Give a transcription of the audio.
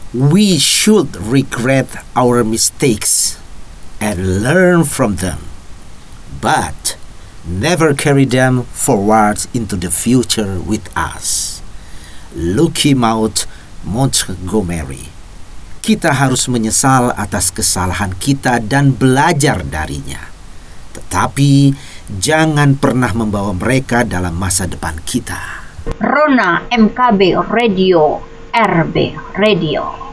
We should regret our mistakes and learn from them, but never carry them forward into the future with us. Lucky Maud Montgomery. Kita harus menyesal atas kesalahan kita dan belajar darinya. Tetapi jangan pernah membawa mereka dalam masa depan kita. Rona MKB Radio, RB Radio.